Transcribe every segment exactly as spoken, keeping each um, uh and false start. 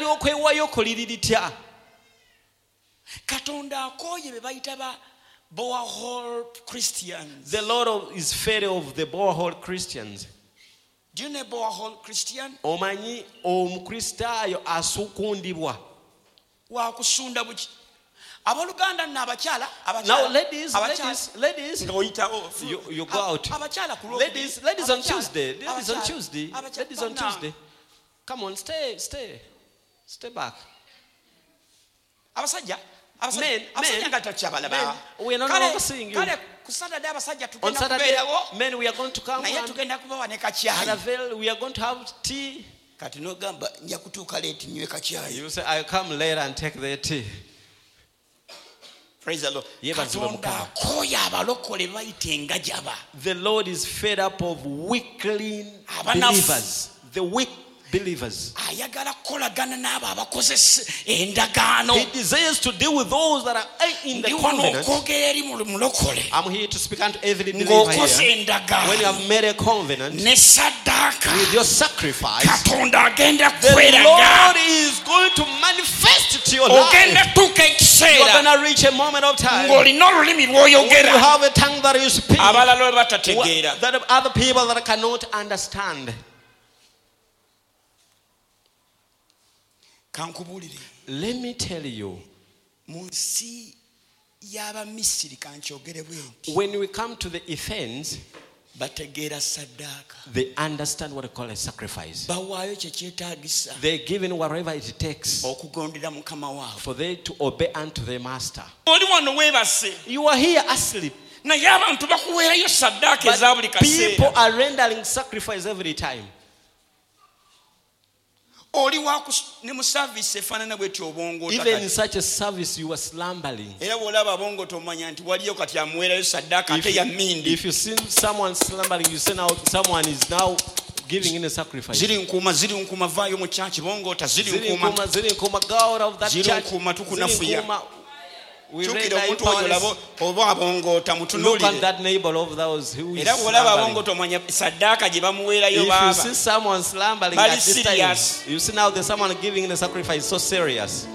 ly'okwewaayo liri litya? Katonda akoye be bayita ba Boahol Christians. The Lord is fed of the Boahol Christians. Do you know Boahol Christian? Omanyi omukristaayo asukundibwa. Wa kusunda buki. Abaluganda na abakyala, abakyala. Now ladies, ladies, ladies. You, you go out. Ladies, ladies on Tuesday. Ladies on Tuesday. Ladies on Tuesday. Come on, stay, stay. Stay back. Abasajja. Men, men, men, we are no longer seeing you. On Saturday, men, we are going to come and unveil, we are going to have tea. You say, I come later and take the tea. Praise the Lord. The Lord is fed up of weakling believers. The weak believers. He desires to deal with those that are in the covenant. I'm here to speak unto every believer here. When you have made a covenant with your sacrifice, the Lord is going to manifest it to your life. You're going to reach a moment of time when you have a tongue that you speak that other people that cannot understand. Let me tell you, when we come to the Ephesians, they understand what I call a sacrifice. They're given whatever it takes for them to obey unto their master. You are here asleep, but people are rendering sacrifice every time. Even in such a service, you are slumbering. If, if you see someone slumbering, you see now someone is now giving in a sacrifice. Zirinkuma, zirinkuma, go out of that church. Zirinkuma. We look at that neighbor of those who is slumbering. If you see someone slumbering at this time, you see now there's someone giving the sacrifice so serious.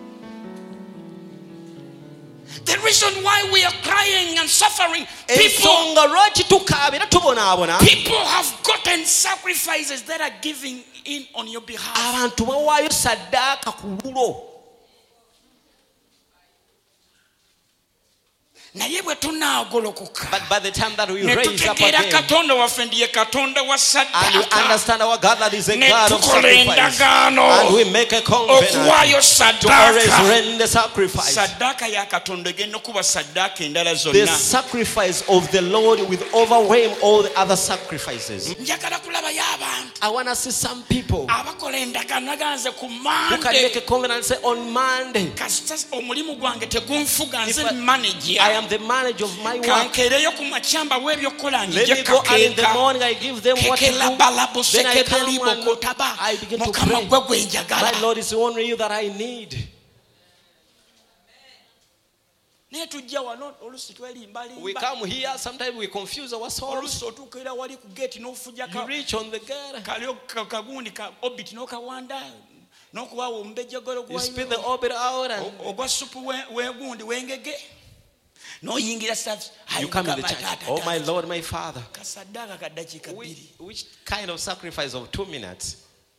The reason why we are crying and suffering, people, people have gotten sacrifices that are giving in on your behalf. But by the time that we raise up again and we understand our God that is a God of sacrifice, and we make a covenant to always render sacrifice, the sacrifice of the Lord will overwhelm all the other sacrifices. I want to see some people who can make a covenant and say, on Monday, I am the manager of my work. Let me go, and in the morning I give them what to do. Then I come and I begin to pray. My Lord, is only you that I need. We come here, sometimes we confuse our souls. You reach on the gate. You spit the orbit out and no, you come in the church. Oh, my Lord, my Father. Which, which kind of sacrifice of two minutes?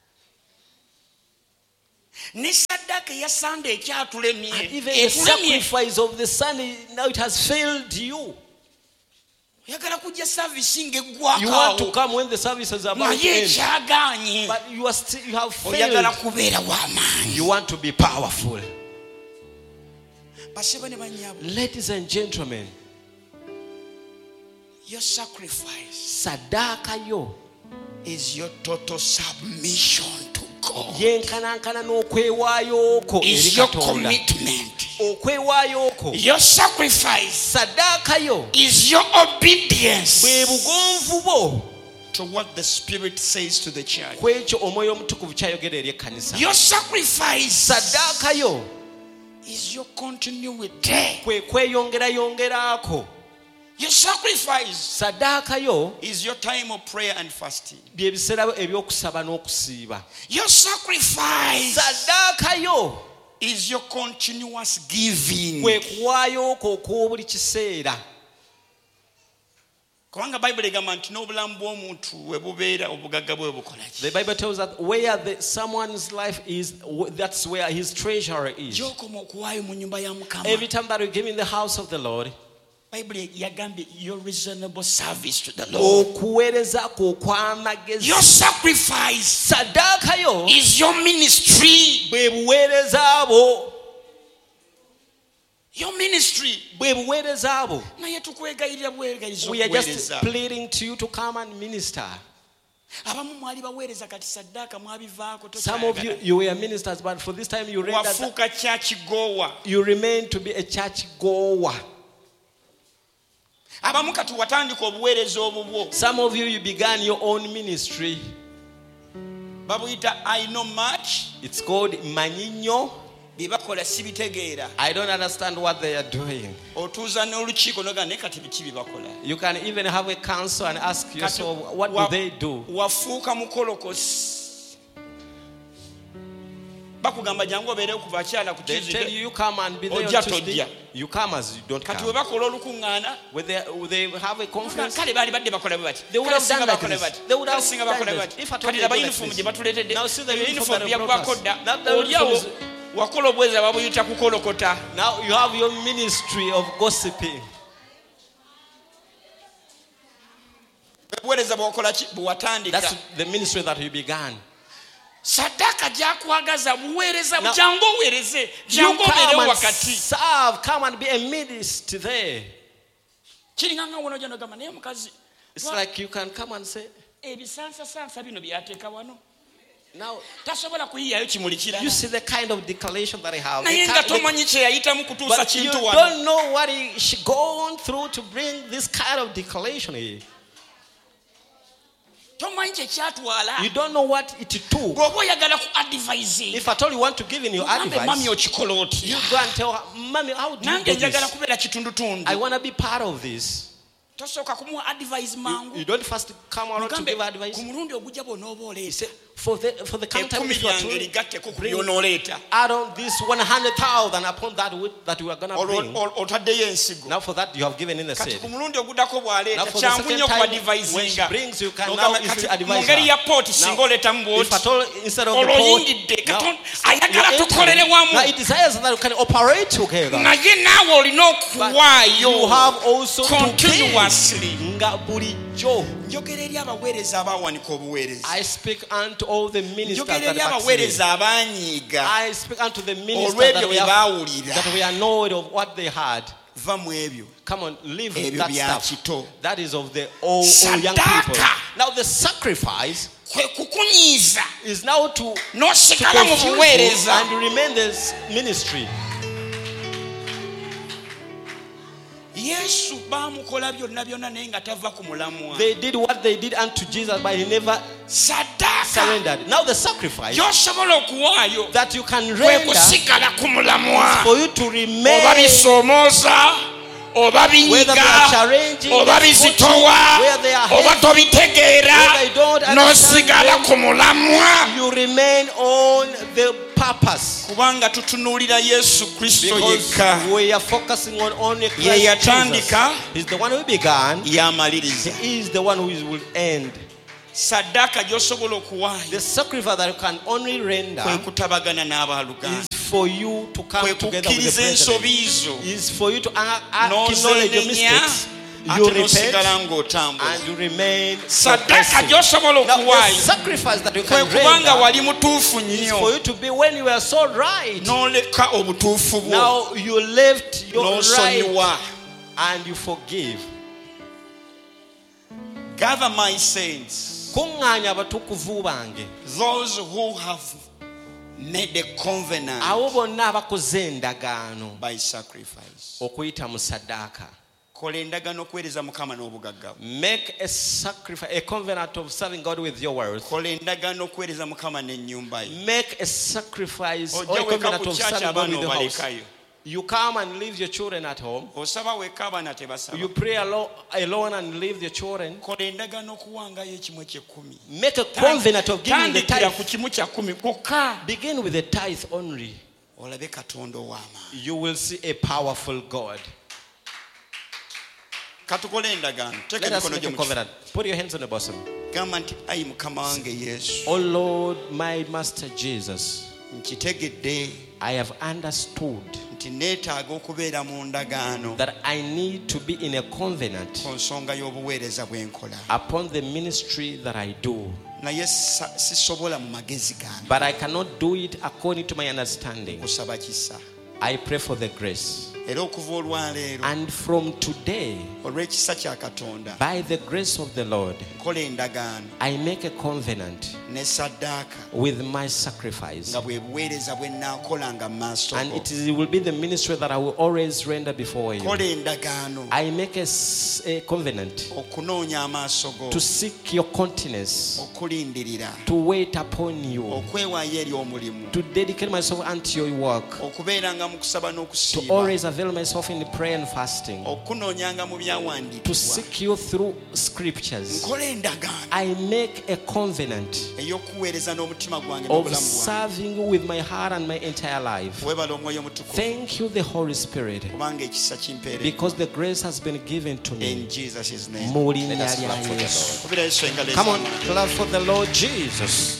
And even the sacrifice of the Sunday, now it has failed you. You want to come when the service is about to end, but you are still, you have failed. You want to be powerful. Ladies and gentlemen, your sacrifice sadaka yo is your total submission to God. Is your commitment. Your sacrifice sadaka yo is your obedience to what the Spirit says to the church. Your sacrifice sadaka yo is your continuity. Your sacrifice sadaka yo is your time of prayer and fasting. Your sacrifice saddaaka yo is your continuous giving. kwe kuwaayo kw'okw'obuli kiseera. Kubanga Bible egamba nti n'obulamu bw'omuntu we bubeera obugagga bwe bukola ki. The Bible tells that where the, someone's life is, that's where his treasure is. Gy'okoma okuwaayo mu nnyumba ya Mukama. Every time that you give in the house of the Lord, Bible yagambye your reasonable service to the Lord. Okuweereza kwo okw'amagezi. Your sacrifice saddaaka yo is your ministry. bwe buweereza bwo. Your ministry. bwe buweereza bwo. Naye tukwegayirira bweregayiriza We are just pleading to you to come and minister. Abamu mwali baweereza kati saddaaka mwabivaako. Some of you, you were ministers, but for this time you read that wafuuka church goer. You remain to be a church goer. Abamu kati watandika obuweereza obubwo. Some of you, you began your own ministry. Babuyita I know much. It's called manyinyo. Bibakola sibitegeera. I don't understand what they are doing. Otuuza n'olukiiko noga ne kati biki bibakola. You can even have a council and ask yourself, what do they do? Wafuuka mukolokosi. Bakugamba jangu obeere ku bakyala ku Tuesday. They tell you, you come and be there on Tuesday. You come as you don't come. Kati we bakola olukungaana. When they, they have a conference, kale baali badde bakola bati. They would have done like this. They would have done that. If at all they do like this. Now see the uniform that are brought us. That the uniform is... wakola obweza babuyita kukolokota. Now you have your ministry of gossiping. That's the ministry that you began. Sadaka jakwagaza buweereza bujango weereze jango bere wakati. Serve, come and be a minister there. Kiringanga wono jano gama ne mukazi. It's like you can come and say ebisansa sansa bino byateeka wano. Now, you see the kind of declaration that I have. But you don't know what he, she gone through to bring this kind of declaration here. You don't know what it took. If at all you want to give in your advice, you go and tell her, Mommy, how do you do this? I want to be part of this. You, you don't first come around to give advice. Say, for the for the kind of time you are to bring, add on this one hundred thousand upon that that we are going to bring. Now for that you have given in the seed. Now for the second time when she brings, you can now easily advise her. Now, if at all instead of the pot, now, now it desires that you can operate together. But you have also continuously. I speak unto all the ministers that backslid. I speak unto the ministers that we, have, that we are annoyed of what they had. Come on, live with that stuff. That is of the old, old young people. Now the sacrifice is now to, to confuse and remain this ministry. They did what they did unto Jesus, but he never surrendered. Now the sacrifice that you can render is for you to remain, whether they are challenging, whether they are happy, whether they don't understand them, you remain on the purpose. Because we are focusing on only Christ Jesus. He's the one who began. He is the one who will end. The sacrifice that you can only render is for you to come together with the brethren. Is for you to acknowledge your mistakes. You repent and you remain progressive. Now the sacrifice that you can render is for you to be when you were so right. Now you left your right and you forgive. Gather my saints. Those who have made a covenant by sacrifice. Make a sacrifice, a covenant of serving God with your words. Make a sacrifice or a covenant of serving God with your house. You come and leave your children at home. Osaba weka abana tebasaba. You pray alo- alone and leave your children. Kola endagaano okuwangayo ekimu ky'ekkumi. Make a covenant of giving the Tandikira ku tithe. kimu kya kkumi kwokka. Begin with the tithe only. Olabe Katonda ow'amaanyi. You will see a powerful God. Katukole endagaano. Teeka Let us emikono make gyo a mu covenant. Put your hands on the bosom. Gamba nti ayi Mukama wange Yesu. Oh Lord, my Master Jesus, Nkitegedde I have understood nti neetaaga okubeera mu ndagaano that I need to be in a covenant ku nsonga y'obuweereza bwe nkola. upon the ministry that I do. Naye sa- sisobola mu magezi gange. But I cannot do it according to my understanding. Kusaba kisa. I pray for the grace. Era okuva olwaleero And from today, olw'ekisa kya Katonda by the grace of the Lord, nkola endagaano I make a covenant ne saddaaka with my sacrifice. nga bwe buweereza bwe nnaakolanga mu maaso And go. it is- it will be the ministry that I will always render before you. Kola endagaano I make a, s- a covenant okunoonya amaaso go, to seek your countenance, okulindirira, to wait upon you, okwewaayo eri omulimu, to dedicate myself unto your work, okubeeranga mu kusaba to n'okusiiba, always avail myself in prayer and fasting, okunoonyanga mu to byawandiikibwa. seek you through scriptures. Nkola endagaano I make a covenant ey'okuweereza n'omutima gwange of n'obulamu bwange. serving with my heart and my entire life. Weebala Omwoyo Mutukuvu Thank you, the Holy Spirit, kubanga ekisa kimpeeredde. because the grace has been given to In me. Jesus' name. Mu Let linnya us lya clap for the Yesu. Lord. Kubira Yesu engalo Come on, ez'amaanyi. clap for the Lord Jesus.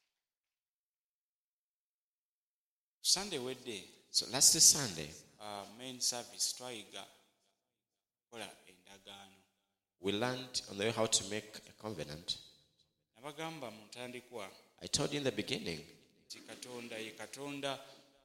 Sunday wedde So last Sunday, uh, main service twayiga kola endagaano. we learned on the way how to make a covenant. Nabagamba mu ntandikwa I told you in the beginning, nti Katonda ye Katonda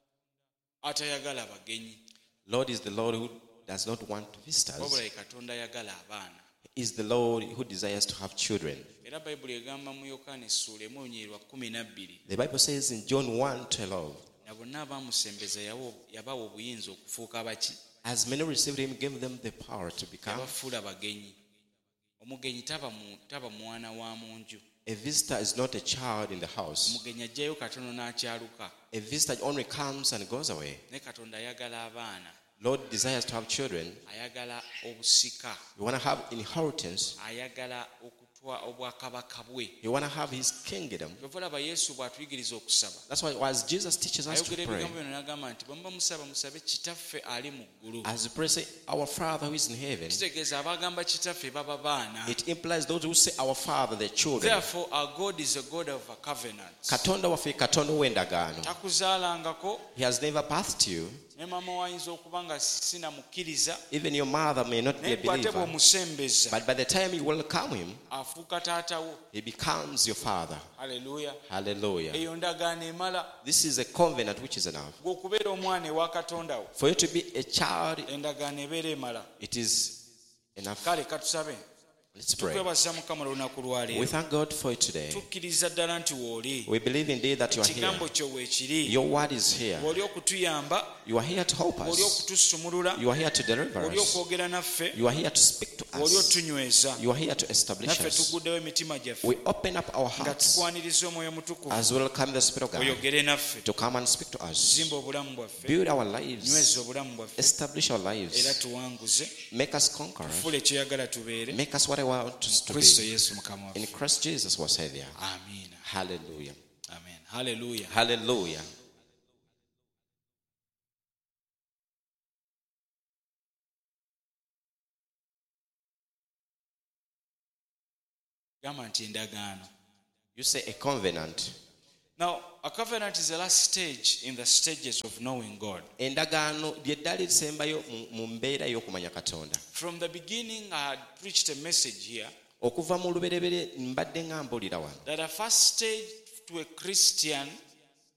atayagala bagenyi, Lord is the Lord who does not want wabula visitors. ye Katonda ayagala abaana. He is the Lord who desires to have children. Era Bayibuli egamba mu Yokaana essuula emu olunyiriri kumi na bbiri, The Bible says in John one twelve, na bonna abaamusembeza yawo- yabawa obuyinza okufuuka baki, as many received him, gave them the power to become. yabafuula bagenyi. Omugenyi taba mu- taba mwana wa mu nju. A visitor is not a child in the house. Omugenyi ajjayo katono n'akyaluka. A visitor only comes and goes away. Ne Katonda ayagala abaana, Lord desires to have children. ayagala obusika, You want to have inheritance. ayagala okutwa obwakabaka bwe. You want to have his kingdom. Olaba Yesu bw'atuyigiriza okusaba, That's why as Jesus teaches us to ayogera pray, ebigambo bino n'agamba nti bwe muba musaba musabe kitaffe ali mu ggulu. as we pray, say, our Father who is in heaven. Kitegeeza abagamba kitaffe baba baana. It implies those who say our Father, the children. Therefore our God is a God of a covenant. Katonda waffe Katonda w'endagaano. Takuzaalangako, He has never birthed you. ne maama wayinza okuba nga sinamukkiriza, Even your mother may not be a naye gwe ate believer. bw'omusembeza But by the time you welcome him, afuuka taatawo. he becomes your father. Haleluya. Hallelujah. Eyo ndagaano emala. This is a covenant which is enough. Gwe okubeera omwana ewa Katonda wo, For you to be a child, endagaano ebeera emala. it is enough. Kale katusabe. Let's pray. Tukwebaza Mukama olunaku lwa We leero. thank God for it today. Tukkiriza ddala nti wooli. We believe indeed that you are here. Ekigambo kyo weekiri. Your word is here. Oli okutuyamba, You are here to help oli us. okutusumulula, You are here to deliver oli us. okwogera naffe, You are here to speak to oli us. otunyweza. You are here to establish Naffe us. tuguddewo emitima gyaffe We open up our nga hearts tukwaniriza Omwoyo Mutukuvu as well come the Spirit of God oyogere naffe. to come and speak to us. Zimba obulamu bwaffe, Build our lives. nyweza obulamu bwaffe, Establish our era lives. tuwanguze. Make us conquerors. Tufuule kyoyagala tubeere. Make us what I want us to Kristo be. Yesu Mukama In waffe. Christ Jesus was Savior. Amiina. Hallelujah. Amen. Hallelujah. Hallelujah. Gamba nti endagaano. You say a covenant. Now, a covenant is the last stage in the stages of knowing God. Endagaano ly'eddaala erisembayo mu- mu mbeera y'okumanya Katonda. From the beginning, I had preached a message here Okuva mu lubereberye mbadde nga mbuulira wano that a first stage to a Christian